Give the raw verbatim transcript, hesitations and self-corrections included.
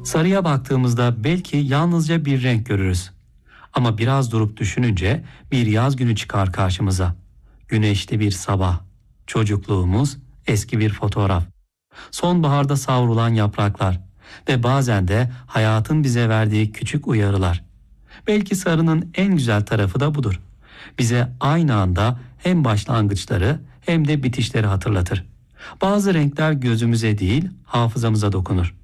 Sarıya baktığımızda belki yalnızca bir renk görürüz. Ama biraz durup düşününce bir yaz günü çıkar karşımıza. Güneşli bir sabah, çocukluğumuz, eski bir fotoğraf. Sonbaharda savrulan yapraklar ve bazen de hayatın bize verdiği küçük uyarılar. Belki sarının en güzel tarafı da budur. Bize aynı anda hem başlangıçları hem de bitişleri hatırlatır. Bazı renkler gözümüze değil, hafızamıza dokunur.